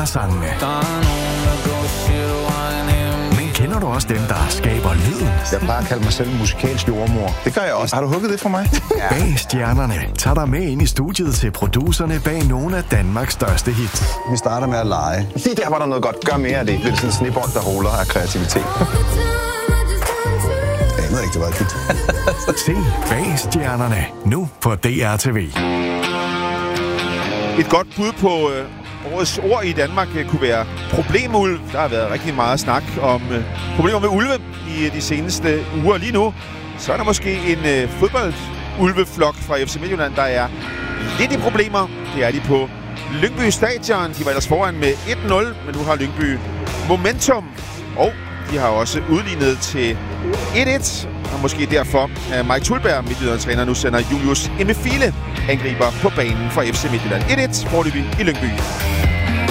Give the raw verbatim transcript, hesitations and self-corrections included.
sangene. Men kender du også dem, der skaber lyden? Jeg plejer at kalde mig selv musikalsk jordmor. Det gør jeg også. Har du hugget det for mig? Ja. Bag stjernerne tager dig med ind i studiet til producerne bag nogle af Danmarks største hits. Vi starter med at lege. Lige der var der noget godt. Gør mere af det. Det er sådan en snebold, der ruller af kreativitet. Jeg ved ikke, det var et hit. Se Bag stjernerne nu på D R T V. Et godt bud på øh, årets ord i Danmark øh, kunne være problemulv. Der har været rigtig meget snak om øh, problemer med ulve i øh, de seneste uger. Lige nu så er der måske en øh, fodboldulveflok fra F C Midtjylland, der er lidt i problemer. Det er de på Lyngby Stadion. De var ellers foran med et nul, men nu har Lyngby momentum. Og de har også udlignet til et et. Og måske derfor, at Mike Tulberg, Midtjylland-træner, nu sender Julius Emefile angriber på banen for F C Midtjylland. et et, foreløbig i Lyngby.